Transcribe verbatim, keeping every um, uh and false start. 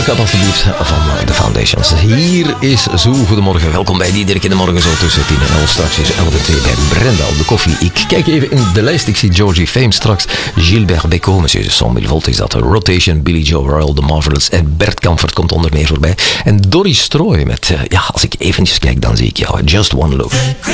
Gaat alsjeblieft van de Foundations. Hier is Zo. Goedemorgen. Welkom bij die Dirk in de morgen zo tussen tien en elf. Straks is elf en twee bij Brenda op de koffie. Ik kijk even in de lijst. Ik zie Georgie Fame straks. Gilbert Bécaud, Monsieur de cent mille volt is dat. Rotation, Billy Joe Royal, The Marvelous. En Bert Kampfert komt onder meer voorbij. En Doris Strooy met, uh, ja, als ik eventjes kijk, dan zie ik jou. Just One Look.